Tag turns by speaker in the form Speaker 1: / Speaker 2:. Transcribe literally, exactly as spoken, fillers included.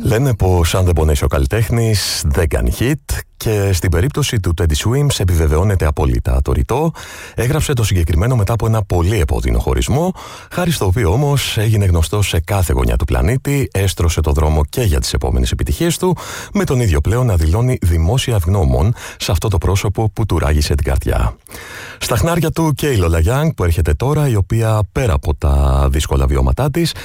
Speaker 1: Λένε πως αν δεν πονέσει ο καλλιτέχνης δεν κάνει hit, και στην περίπτωση του Teddy Swims επιβεβαιώνεται απόλυτα το ρητό. Έγραψε το συγκεκριμένο μετά από ένα πολύ επώδυνο χωρισμό, χάρη στο οποίο όμως έγινε γνωστός σε κάθε γωνιά του πλανήτη, έστρωσε το δρόμο και για τις επόμενες επιτυχίες του, με τον ίδιο πλέον να δηλώνει δημόσια ευγνώμων σε αυτό το πρόσωπο που του ράγισε την καρδιά. Στα χνάρια του και η Lola Young που έρχεται τώρα, η οποία πέρα από τα δύσκολα βιώματά της